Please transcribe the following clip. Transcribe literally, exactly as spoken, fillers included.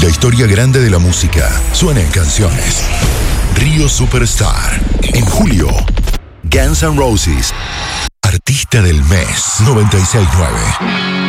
La historia grande de la música suena en canciones. Río Superstar. En julio, Guns N' Roses. Artista del mes noventa y seis punto nueve.